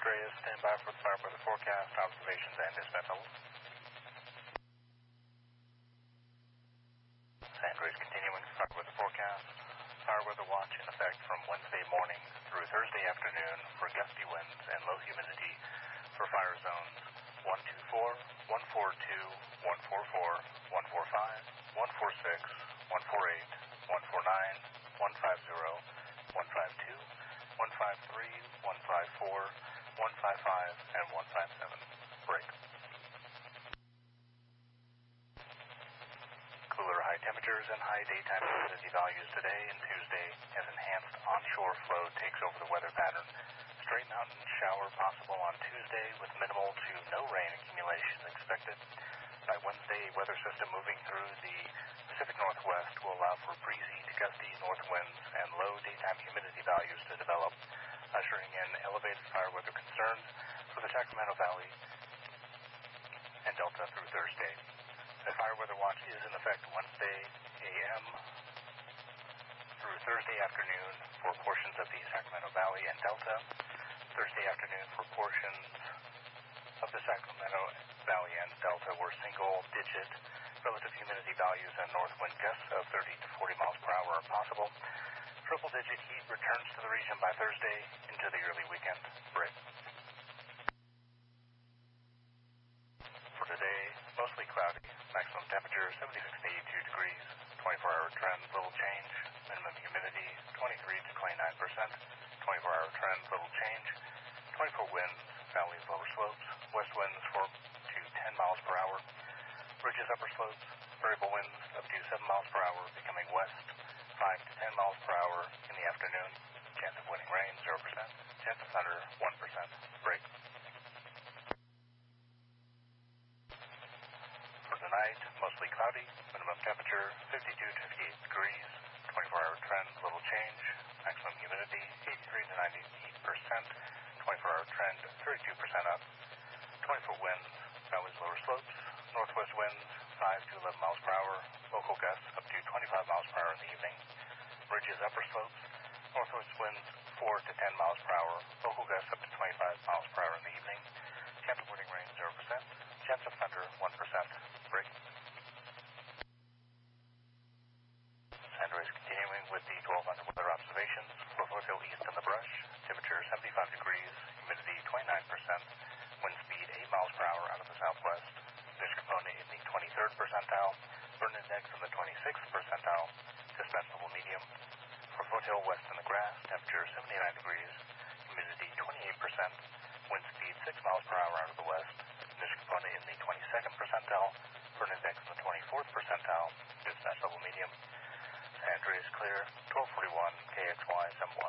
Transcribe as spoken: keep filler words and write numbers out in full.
Andreas, stand by for the fire weather forecast, observations, and dispatch levels. San Andreas continuing fire weather forecast. Fire weather watch in effect from Wednesday morning through Thursday afternoon for gusty winds and low humidity for fire zones one two four, one four two, one four four, one four five, one four six, one four eight, one four nine, one five zero, one five two, one five three, one five four, one five five, and one five seven. Break. Cooler high temperatures and high daytime humidity values today and Tuesday as enhanced onshore flow takes over the weather pattern. Straight mountain shower possible on Tuesday with minimal to no rain accumulation expected. By Wednesday, a weather system moving through the Pacific Northwest will allow for breezy to gusty north winds and low daytime humidity values to develop, ushering in elevated fire weather concerns for the Sacramento Valley and Delta through Thursday. The fire weather watch is in effect Wednesday A M through Thursday afternoon for portions of the Sacramento Valley and Delta, Thursday afternoon for portions of the Sacramento Valley and Delta where single-digit relative humidity values and north wind gusts of thirty to forty miles per hour are possible. Triple-digit heat returns to the region by Thursday into the early weekend break. For today, mostly cloudy. Maximum temperature seventy-six to eighty-two degrees. twenty-four hour trend, little change. Minimum humidity twenty-three to twenty-nine percent. twenty-four hour trend, little change. twenty-foot winds, valleys, lower slopes. West winds four to ten miles per hour. Ridges, upper slopes. Variable winds up to seven miles per hour, becoming west five to ten miles per hour in the afternoon. Chance of winning rain zero percent. Chance of thunder one percent. Break. For tonight, mostly cloudy. Minimum temperature fifty-two to fifty-eight degrees. twenty-four hour trend, little change. Maximum humidity eighty-three to ninety-eight percent. twenty-four hour trend thirty-two percent up. twenty-foot winds, valleys, lower slopes. Northwest winds five to eleven miles per hour. Local gusts up to twenty-five miles per hour in the evening. Ridges, upper slopes. Northwest winds four to ten miles per hour. Local gusts up to twenty-five miles per hour in the evening. Chance of winning rain zero percent. Chance of thunder one percent. Break. San Andreas continuing with the twelve hundred weather observations. For Foothill east in the brush. Temperature seventy-five degrees. Humidity twenty-nine percent. Wind speed eight miles per hour out of the southwest. Fish component in the twenty-third percentile. Burn index in the twenty-sixth percentile. Dispatch level medium. For Foothill west in the grass. Temperature seventy-nine degrees. Humidity twenty-eight percent. Wind speed six miles per hour out of the west. Fish component in the twenty-second percentile. Burn index in the twenty-fourth percentile. Dispatch level medium. San Andreas clear. twelve forty-one K X Y seven one.